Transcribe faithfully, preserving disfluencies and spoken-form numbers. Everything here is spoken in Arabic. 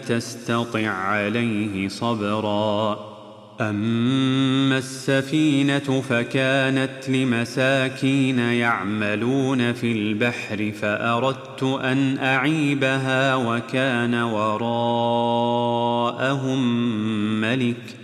تستطع عليه صبرا. أما السفينة فكانت لمساكين يعملون في البحر فأردت أن أعيبها وكان وراءهم ملك